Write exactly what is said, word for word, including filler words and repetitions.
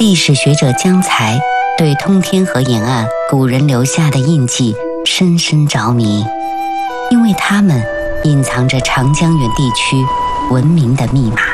历史学者江才对通天河沿岸古人留下的印记深深着迷，因为它们隐藏着长江源地区文明的密码。